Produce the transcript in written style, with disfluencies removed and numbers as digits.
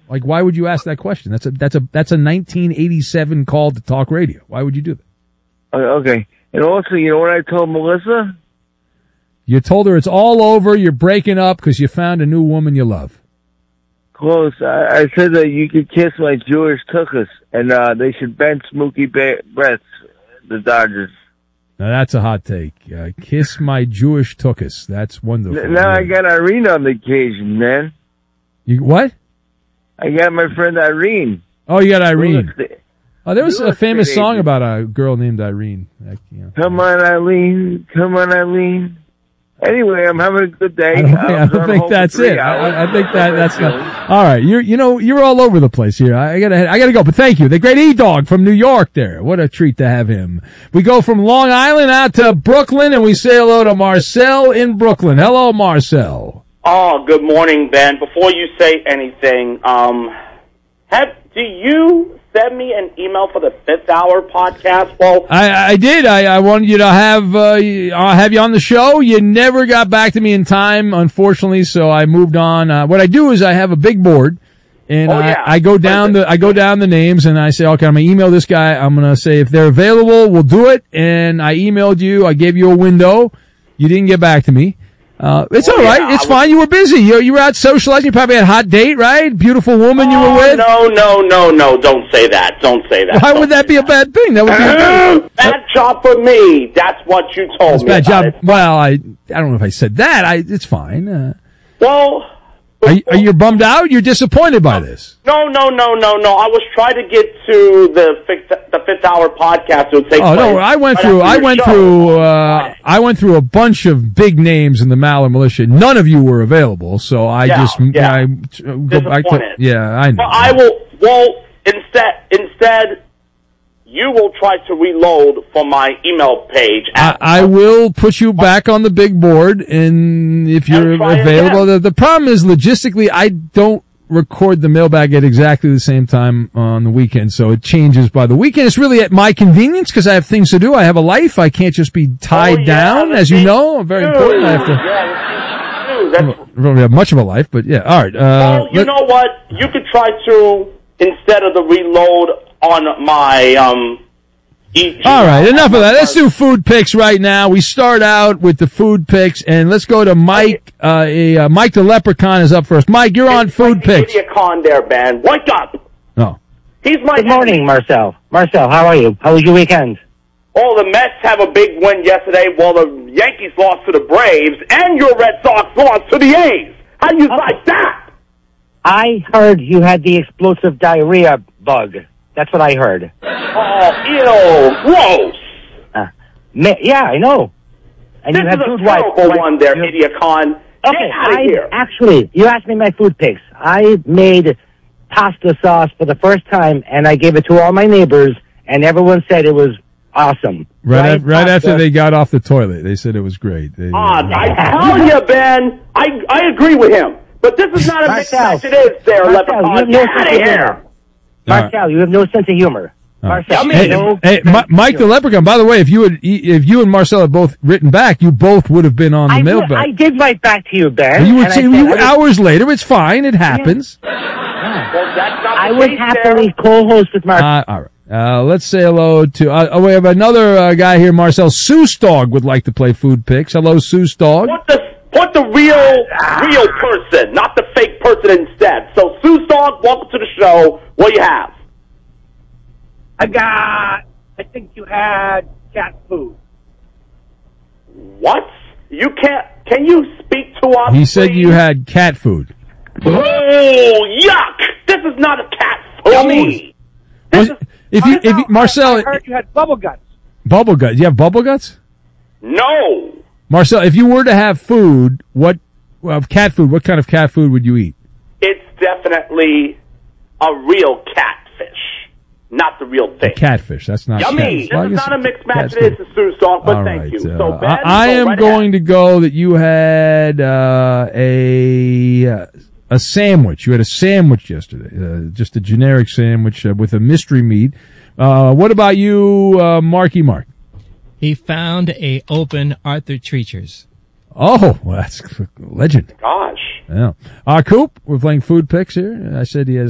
Like, why would you ask that question? That's a 1987 call to talk radio. Why would you do that? Okay. And also, you know what I told Melissa? You told her it's all over. You're breaking up because you found a new woman you love. Close. I said that you could kiss my Jewish tuchus, and they should bench Mookie Betts, the Dodgers. Now that's a hot take. Kiss my Jewish tuchus. That's wonderful. Now I got Irene on the occasion, man. You what? I got my friend Irene. Oh, you got Irene. Oh, there was a famous song about a girl named Irene. Come on, Eileen. Come on, Eileen. Anyway, I'm having a good day. I don't think that's it. I think that's not. All right, you're all over the place here. I gotta go. But thank you. The great E-Dog from New York. There, what a treat to have him. We go from Long Island out to Brooklyn, and we say hello to Marcel in Brooklyn. Hello, Marcel. Oh, good morning, Ben. Before you say anything, do you send me an email for the Fifth Hour podcast? Well, I did. I wanted you to have you on the show. You never got back to me in time, unfortunately, so I moved on. What I do is I have a big board, and I go down the names, and I say, okay, I'm gonna email this guy. I'm gonna say if they're available, we'll do it. And I emailed you. I gave you a window. You didn't get back to me. It's all right. It's fine. You were busy. You were out socializing. You probably had a hot date, right? Beautiful woman you were with. No. Don't say that. Don't say that. Why would that be a bad thing? That would be bad job for me. That's what you told me. Bad job. Well, I don't know if I said that. It's fine. Are you bummed out? You're disappointed by this? No. I was trying to get to the Fifth Hour podcast. It would take place. No, I went through a bunch of big names in the Maller Militia. None of you were available, so I go back to, I know. Well, I will. Well, instead, you will try to reload from my email page. I will put you back on the big board, and if you're available, the problem is logistically, I don't record the mailbag at exactly the same time on the weekend, so it changes by the weekend. It's really at my convenience because I have things to do. I have a life. I can't just be tied down, as you know. I'm very important. I have to. I don't have much of a life, but yeah. All right. You know what? You could try to, instead of the reload on my all right, enough of that. Let's do food picks right now. We start out with the food picks, and let's go to Mike. Mike the Leprechaun is up first. Mike, you're on food picks. Idiocon there, man. Wake up. Oh. He's my Good morning, Marcel. Marcel, how are you? How was your weekend? Oh, the Mets have a big win yesterday, while the Yankees lost to the Braves, and your Red Sox lost to the A's. How do you like that? I heard you had the explosive diarrhea bug. That's what I heard. Oh, ew, gross. Yeah, I know. And this you had is food a terrible one there, Idiocon. Okay, actually, you asked me my food picks. I made pasta sauce for the first time, and I gave it to all my neighbors, and everyone said it was awesome. Right after they got off the toilet, they said it was great. I tell you, Ben, I agree with him. But this is not a mixed match. It is there, Leprechaun. Get out of here. Marcel, you have no sense of humor. Marcel, Mike the Leprechaun. By the way, if you and Marcel had both written back, you both would have been on the mailbag. I did write back to you, Ben. You were hours later. It's fine. It happens. Well, that's not I would happily co-host with Marcel. All right. Let's say hello to. We have another guy here, Marcel Seuss Dog would like to play food picks. Hello, Seuss Dog. Put the real person, not the fake person instead. So, Seuss Dog, welcome to the show. What do you have? I think you had cat food. What? Can you speak to us? He said you had cat food. Oh, yuck! This is not a cat food. Marcel, I heard you had bubble guts. Bubble guts? You have bubble guts? No. Marcel, if you were to have food, cat food, what kind of cat food would you eat? It's definitely a real catfish, not the real thing. Catfish, that's not yummy. This is not a mixed match. It is a Seuss Dog, but thank you. So, Ben, I am going to go that you had a sandwich. You had a sandwich yesterday, just a generic sandwich with a mystery meat. What about you, Marky Mark? He found a open Arthur Treacher's. Oh, well, that's a legend. Gosh. Yeah. Coop, we're playing food picks here. I said he has